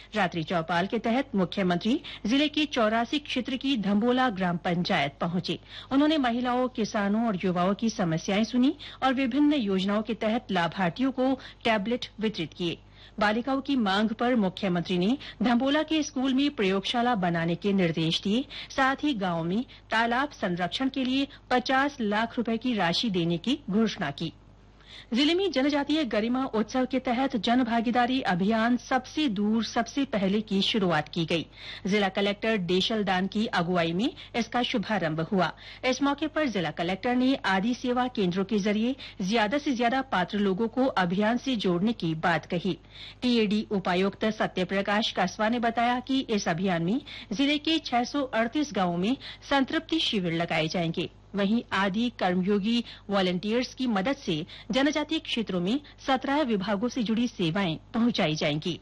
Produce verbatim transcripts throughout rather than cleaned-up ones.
रात्रि चौपाल के तहत मुख्यमंत्री जिले के चौरासी क्षेत्र की धम्बोला ग्राम पंचायत पहुंचे। उन्होंने महिलाओं, किसानों और युवाओं की समस्याएं सुनी और विभिन्न योजनाओं के तहत लाभार्थियों को टैबलेट वितरित किए। बालिकाओं की मांग पर मुख्यमंत्री ने धम्बोला के स्कूल में प्रयोगशाला बनाने के निर्देश दिए। साथ ही गांव में तालाब संरक्षण के लिए पचास लाख रुपए की राशि देने की घोषणा की। जिले में जनजातीय गरिमा उत्सव के तहत जन भागीदारी अभियान सबसे दूर सबसे पहले की शुरुआत की गई। जिला कलेक्टर देशल दान की अगुवाई में इसका शुभारंभ हुआ। इस मौके पर जिला कलेक्टर ने आदि सेवा केंद्रों के जरिए ज्यादा से ज्यादा पात्र लोगों को अभियान से जोड़ने की बात कही। टीएडी उपायुक्त सत्यप्रकाश कासवा ने बताया कि इस अभियान में जिले के छह सौ अड़तीस गांवों में संतृप्ति शिविर लगाए जाएंगे। वहीं आदि कर्मयोगी वॉलंटियर्स की मदद से जनजातीय क्षेत्रों में सत्रह विभागों से जुड़ी सेवाएं पहुंचाई जाएंगी।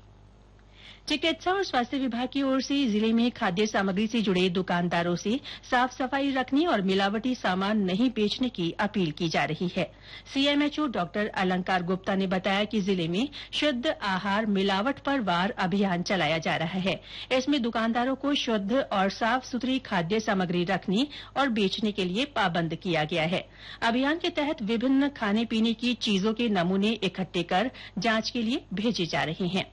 चिकित्सा और स्वास्थ्य विभाग की ओर से जिले में खाद्य सामग्री से जुड़े दुकानदारों से साफ सफाई रखने और मिलावटी सामान नहीं बेचने की अपील की जा रही है। सीएमएचओ डॉक्टर अलंकार गुप्ता ने बताया कि जिले में शुद्ध आहार मिलावट पर वार अभियान चलाया जा रहा है। इसमें दुकानदारों को शुद्ध और साफ सुथरी खाद्य सामग्री रखने और बेचने के लिए पाबंद किया गया है। अभियान के तहत विभिन्न खाने पीने की चीजों के नमूने इकट्ठे कर जांच के लिए भेजे जा रहे हैं।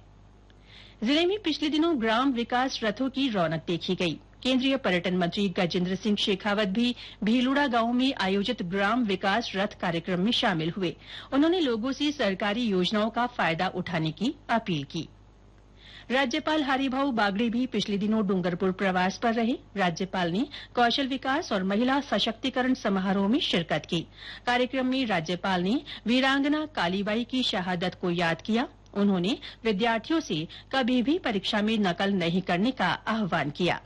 जिले में पिछले दिनों ग्राम विकास रथों की रौनक देखी गई। केंद्रीय पर्यटन मंत्री गजेंद्र सिंह शेखावत भी भीलुड़ा गांव में आयोजित ग्राम विकास रथ कार्यक्रम में शामिल हुए। उन्होंने लोगों से सरकारी योजनाओं का फायदा उठाने की अपील की। राज्यपाल हरिभाऊ बागड़े भी पिछले दिनों डूंगरपुर प्रवास पर रहे। राज्यपाल ने कौशल विकास और महिला सशक्तिकरण समारोह में शिरकत की। कार्यक्रम में राज्यपाल ने वीरांगना कालीबाई की शहादत को याद किया। उन्होंने विद्यार्थियों से कभी भी परीक्षा में नकल नहीं करने का आह्वान किया।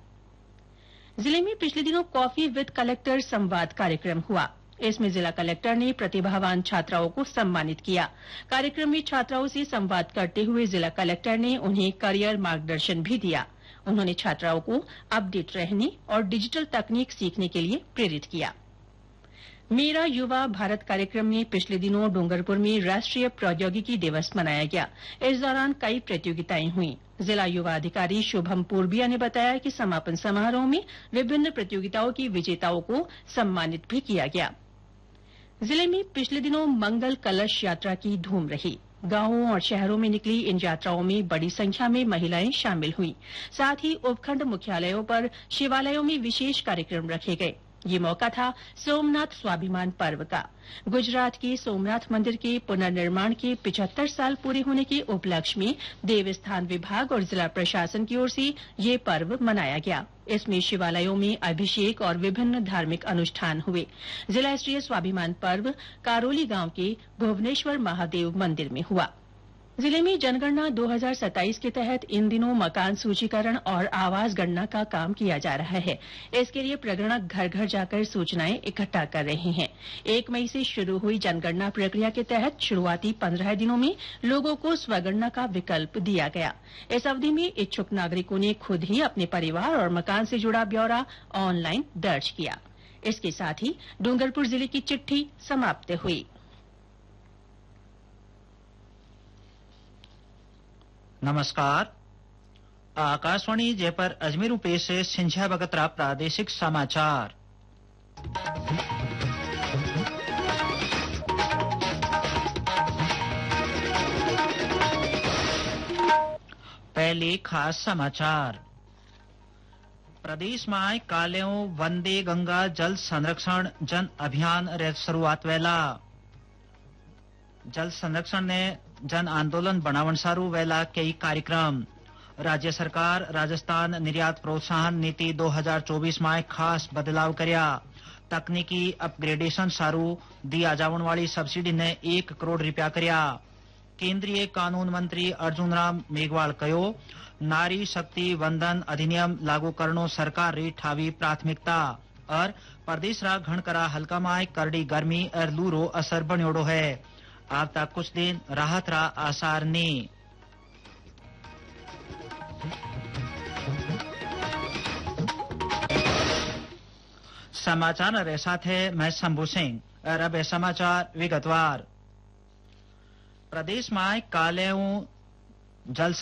जिले में पिछले दिनों कॉफी विद कलेक्टर संवाद कार्यक्रम हुआ। इसमें जिला कलेक्टर ने प्रतिभावान छात्राओं को सम्मानित किया। कार्यक्रम में छात्राओं से संवाद करते हुए जिला कलेक्टर ने उन्हें करियर मार्गदर्शन भी दिया। उन्होंने छात्राओं को अपडेट रहने और डिजिटल तकनीक सीखने के लिए प्रेरित किया। मेरा युवा भारत कार्यक्रम में पिछले दिनों डूंगरपुर में राष्ट्रीय प्रौद्योगिकी दिवस मनाया गया। इस दौरान कई प्रतियोगिताएं हुई। जिला युवा अधिकारी शुभम पूर्बिया ने बताया कि समापन समारोह में विभिन्न प्रतियोगिताओं की विजेताओं को सम्मानित भी किया गया। जिले में पिछले दिनों मंगल कलश यात्रा की धूम रही। गांवों और शहरों में निकली इन यात्राओं में बड़ी संख्या में महिलाएं शामिल हुई। साथ ही उपखंड मुख्यालयों पर शिवालयों में विशेष कार्यक्रम रखे गए। ये मौका था सोमनाथ स्वाभिमान पर्व का। गुजरात के सोमनाथ मंदिर के पुनर्निर्माण के पिछहत्तर साल पूरे होने के उपलक्ष्य में देवस्थान विभाग और जिला प्रशासन की ओर से ये पर्व मनाया गया। इसमें शिवालयों में अभिषेक और विभिन्न धार्मिक अनुष्ठान हुए। जिला स्तरीय स्वाभिमान पर्व कारोली गांव के भुवनेश्वर महादेव मंदिर में हुआ। जिले में जनगणना दो हज़ार सत्ताईस के तहत इन दिनों मकान सूचीकरण और आवास गणना का काम किया जा रहा है। इसके लिए प्रगणक घर घर जाकर सूचनाएं इकट्ठा कर रहे हैं। एक मई से शुरू हुई जनगणना प्रक्रिया के तहत शुरुआती पंद्रह दिनों में लोगों को स्वगणना का विकल्प दिया गया। इस अवधि में इच्छुक नागरिकों ने खुद ही अपने परिवार और मकान से जुड़ा ब्यौरा ऑनलाइन दर्ज किया। इसके साथ ही डूंगरपुर जिले की चिट्ठी समाप्त हुई। नमस्कार। आकाशवाणी जयपुर अजमेर पेश से सिंझा बगतरा प्रादेशिक समाचार। पहले खास समाचार। प्रदेश में काल्यों वंदे गंगा जल संरक्षण जन अभियान रे शुरुआत वेला। जल संरक्षण ने जन आंदोलन बनावण सारू वेला कई कार्यक्रम। राज्य सरकार राजस्थान निर्यात प्रोत्साहन नीति दो हज़ार चौबीस में खास बदलाव कर्या। तकनीकी अपग्रेडेशन सारू दिया जावण वाली सब्सिडी ने एक करोड़ रुपया कर्या। केंद्रीय कानून मंत्री अर्जुन राम मेघवाल कहो, नारी शक्ति वंदन अधिनियम लागू करनो सरकार री ठावी प्राथमिकता। और प्रदेश रा घणकरा हल्का में करड़ी गर्मी और लू रो असर बन्योड़ो है। आवता कुछ दिन राहत रा आसार ने। समाचार रे साथ है मैं शंभू सिंह और अब समाचार विगतवार। प्रदेश में काल्यों जल